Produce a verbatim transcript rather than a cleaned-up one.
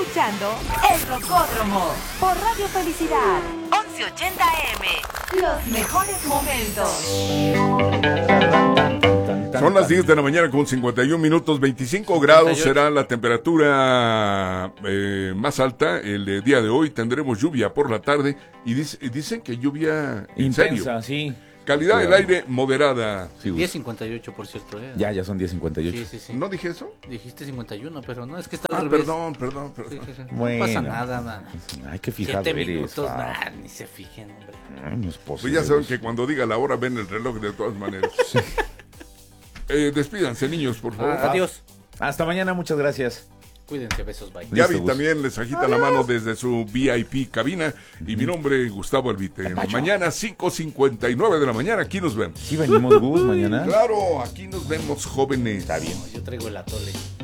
escuchando El Rocódromo por Radio Felicidad, once ochenta A M. Los mejores momentos. Son las diez de la mañana con cincuenta y un minutos, veinticinco grados será la temperatura eh, más alta el eh, día de hoy. Tendremos lluvia por la tarde y, dice, y dicen que lluvia en intensa, serio. Sí. Calidad del aire moderada. Sí, diez cincuenta y ocho, por cierto. ¿eh? Ya, ya son diez cincuenta y ocho. Sí, sí, sí. ¿No dije eso? Dijiste cincuenta y uno, pero no, es que está Ah, al revés. perdón, perdón, perdón. Sí, sí, sí. Bueno. No pasa nada, nada. Ay, qué fijado Siete eres. minutos, ah. nah, ni se fijen, hombre. Ay, no es Pues posible. ya saben que cuando diga la hora ven el reloj de todas maneras. eh, despídanse, niños, por favor. Ah, adiós. Hasta mañana, muchas gracias. Cuídense, besos, bye. Gaby Listo, también les agita la mano desde su V I P cabina. Y mi nombre es Gustavo Albite. Mañana cinco cincuenta y nueve de la mañana, aquí nos vemos. Sí, venimos, Gus, mañana. Claro, aquí nos vemos, jóvenes. Está bien. Yo traigo el atole.